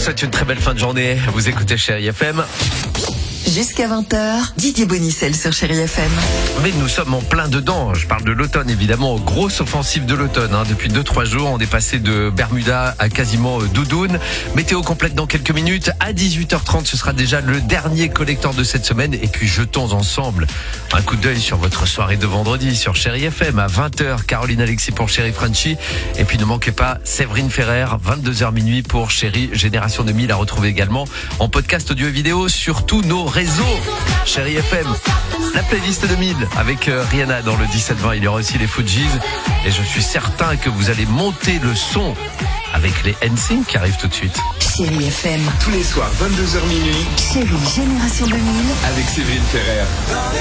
souhaite une très belle fin de journée. Vous écoutez Chérie FM. Jusqu'à 20h, Didier Bonicel sur Chérie FM. Mais nous sommes en plein dedans. Je parle de l'automne, évidemment. Grosse offensive de l'automne. Depuis 2-3 jours, on est passé de Bermuda à quasiment doudoune. Météo complète dans quelques minutes. À 18h30, ce sera déjà le dernier collecteur de cette semaine. Et puis, jetons ensemble un coup d'œil sur votre soirée de vendredi sur Chérie FM. À 20h, Caroline Alexis pour Chérie Frenchy. Et puis, ne manquez pas Séverine Ferrer, 22h minuit pour Chérie Génération 2000. À retrouver également en podcast audio et vidéo sur tous nos réseaux. Chérie FM, la playlist 2000 avec Rihanna dans le 17-20. Il y aura aussi les Fujis. Et je suis certain que vous allez monter le son avec les NSYNC qui arrivent tout de suite. Chérie FM. Tous les soirs, 22h minuit, Chérie Génération 2000. avec Séverine Ferrer.